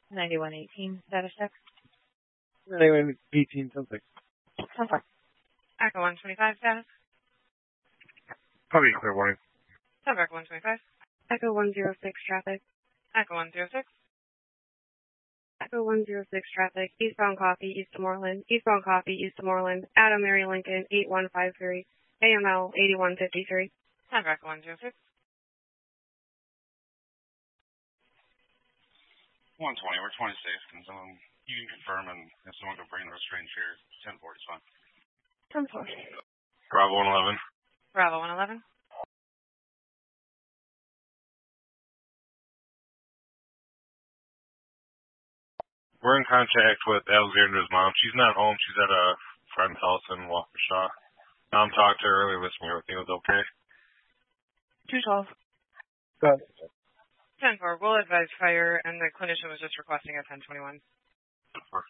9118, status check. 9118, sounds like. Echo 125, status. Probably clear warning. Echo 125. Echo 106, traffic. Echo 106. Echo 106, traffic. Eastbound Coffee, East to Moreland. Eastbound Coffee, East to Moreland. Adam Mary Lincoln, 8153. AML 8153. Echo 106. 120, we're 26. You can confirm, and if someone can bring the restraint chair, 1040 is fine. 1040. Bravo 111. Bravo 111. We're in contact with Alexandra's mom. She's not home. She's at a friend's house in Waukesha. Mom talked to her earlier this morning. Everything was okay. 212. Good. 10-4, we'll advise fire, and the clinician was just requesting a 1021.